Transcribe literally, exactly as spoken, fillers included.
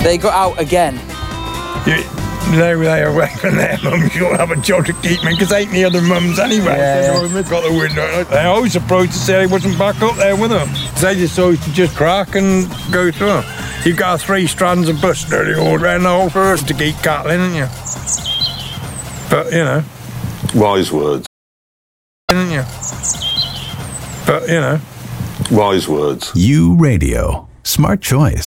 They got out again. You, they were there away from their mums. You'll have a job to keep me, because ain't the other mums anyway. Yeah, so they've got the window. They always surprised to say I wasn't back up there with them. They just always to just crack and go through them. You've got three strands of bus nearly all round the whole forest to keep cattling, haven't you? But, you know. Wise words. Haven't you? But, you know. Wise words. U Radio. Smart choice.